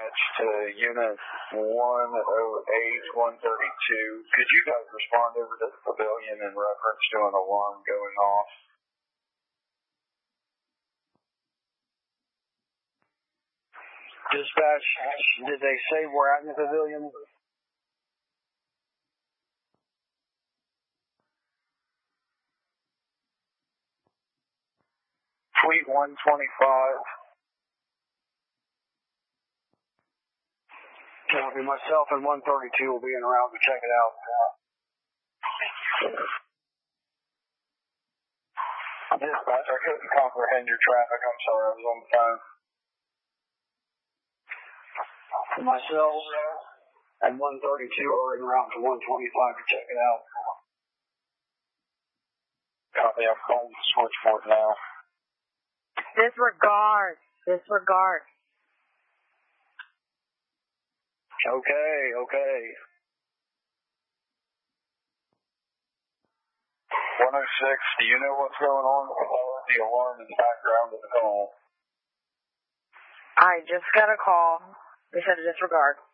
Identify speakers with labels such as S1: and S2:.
S1: to Unit 108-132. Could you guys respond over to the pavilion in reference to an alarm going off?
S2: Dispatch, did they say we're at the pavilion? Fleet 125. Copy. Myself and 132 will be en route to check it out.
S1: Dispatch, I couldn't comprehend your traffic. I'm sorry, I was on the phone.
S2: Myself and 132 are en route to 125 to check it out.
S1: Copy, I'm calling the switchboard now.
S3: Disregard.
S2: Okay.
S1: 106, do you know what's going on? I heard the alarm in the background of the call.
S3: I just got a call. They said to disregard.